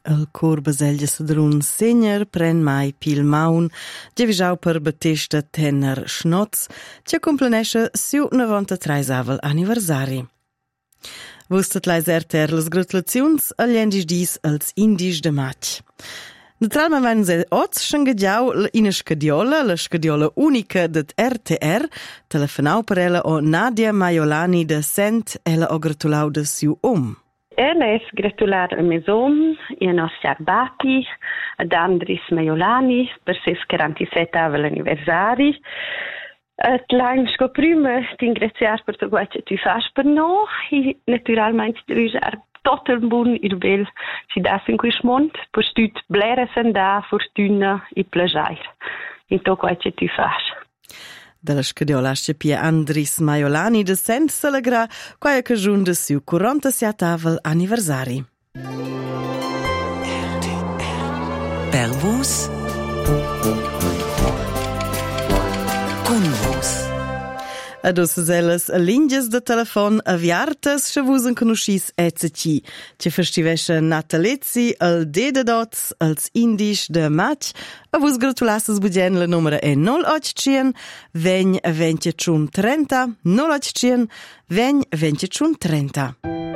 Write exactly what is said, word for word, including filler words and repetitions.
El cor Baselgia Sedrun Senior pren mai pil maun, giavischau per Battista Tenner Schnotz, che complenesce siu novantatreisavel anniversari. Vustat lais erter las gratulaziuns agli endis dis als indis de maig. Naturalment van se oz schengegiau in scadiola, la scadiola unica det R T R, telefonau per ella o Nadia Maiolani de Sent, ella o gratulau de siu om. Ela es gratular a mes om, e a nostra arbati, ad Andris Maiolani, per ses quarantasette-avel anniversari. Et l'any sco prima t'ingraziar per tot quel che tu fas per no, e naturalmente t'risar tot el bun il bel si das in quis mond, per stut blera sanda, fortuna e plagiar. In tot quel che tu fas. Dalla scadiola Pia Andris Maiolani de Sent celegra quaia cajun de siu quarantasette-avel anniversari. Per vos, con vos. Adus selles linges de telefon aviartas che vus en conoscis E C C, che festivesce natalezzi al D de dots als indis de maig, a vus gratulasses budgen la numera e nol otto cien, vegn ventietun trenta, nol otto cien, vegn ventietun trenta.